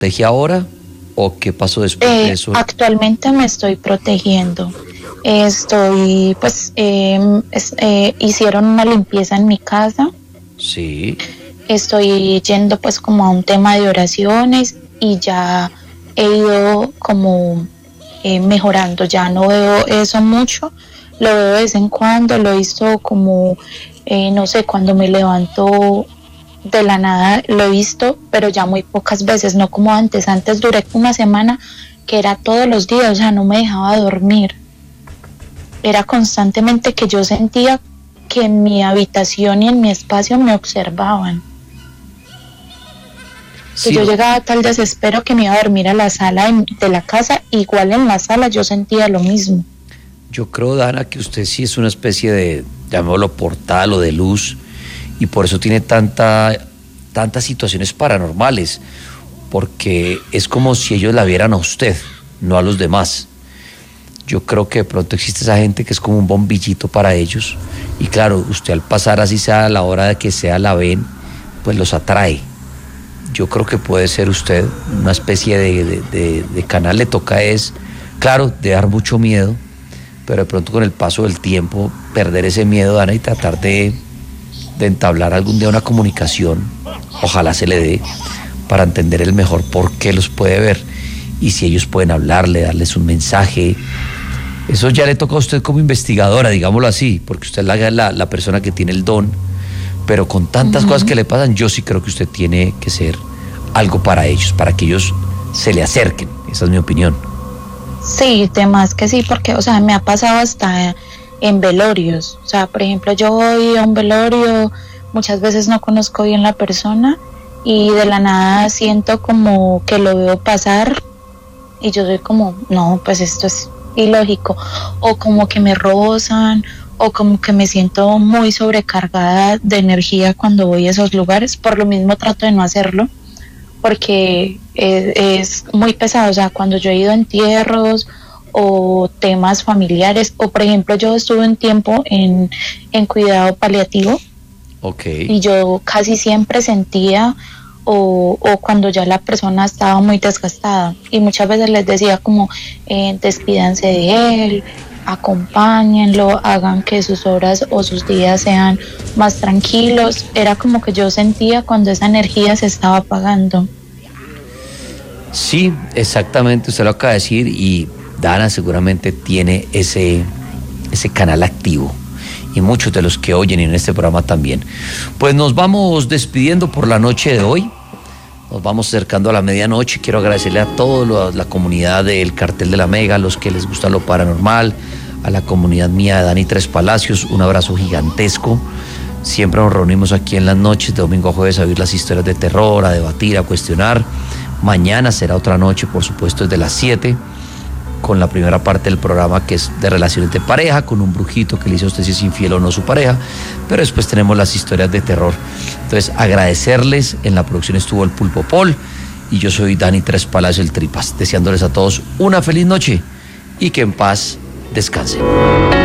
¿Protege ahora o qué pasó después de eso? Actualmente me estoy protegiendo. Hicieron una limpieza en mi casa. Sí. Estoy yendo pues como a un tema de oraciones y ya he ido como mejorando. Ya no veo eso mucho, lo veo de vez en cuando, lo he visto como, no sé, cuando me levanto de la nada lo he visto, pero ya muy pocas veces, no como antes. Antes duré una semana que era todos los días, o sea, no me dejaba dormir. Era constantemente que yo sentía que en mi habitación y en mi espacio me observaban. Sí, que yo llegaba a tal desespero que me iba a dormir a la sala de la casa, igual en la sala yo sentía lo mismo. Yo creo, Dana, que usted sí es una especie de, llamémoslo, portal o de luz, y por eso tiene tantas situaciones paranormales, porque es como si ellos la vieran a usted, no a los demás. Yo creo que de pronto existe esa gente que es como un bombillito para ellos, y claro, usted al pasar, así sea a la hora de que sea la ven, pues los atrae. Yo creo que puede ser usted una especie de canal. Le toca es, claro, de dar mucho miedo, pero de pronto con el paso del tiempo perder ese miedo, Dana, y tratar de entablar algún día una comunicación, ojalá se le dé, para entender el mejor por qué los puede ver y si ellos pueden hablarle, darles un mensaje. Eso ya le toca a usted como investigadora, digámoslo así, porque usted es la persona que tiene el don, pero con tantas cosas que le pasan, yo sí creo que usted tiene que ser algo para ellos, para que ellos se le acerquen. Esa es mi opinión. Sí, temas que sí, porque, o sea, me ha pasado hasta en velorios. O sea, por ejemplo, yo voy a un velorio, muchas veces no conozco bien la persona y de la nada siento como que lo veo pasar y yo soy como, no, pues esto es ilógico. O como que me rozan, o como que me siento muy sobrecargada de energía cuando voy a esos lugares. Por lo mismo trato de no hacerlo, porque es muy pesado. O sea, cuando yo he ido a entierros o temas familiares, o por ejemplo yo estuve un tiempo en cuidado paliativo. Okay. Y yo casi siempre sentía o cuando ya la persona estaba muy desgastada, y muchas veces les decía como despídanse de él, acompáñenlo, hagan que sus horas o sus días sean más tranquilos. Era como que yo sentía cuando esa energía se estaba apagando. Sí, exactamente, usted lo acaba de decir, y Dana seguramente tiene ese canal activo, y muchos de los que oyen en este programa también. Pues nos vamos despidiendo por la noche de hoy, nos vamos acercando a la medianoche. Quiero agradecerle a toda la comunidad del Cartel de la Mega, a los que les gusta lo paranormal, a la comunidad mía de Dani Tres Palacios, un abrazo gigantesco. Siempre nos reunimos aquí en las noches de domingo a jueves a oír las historias de terror, a debatir, a cuestionar. Mañana será otra noche, por supuesto, desde las 7, con la primera parte del programa, que es de relaciones de pareja, con un brujito que le dice a usted si es infiel o no su pareja, pero después tenemos las historias de terror. Entonces, agradecerles. En la producción estuvo el Pulpo Paul, y yo soy Dani Tres Palacios, el Tripas, deseándoles a todos una feliz noche y que en paz descansen.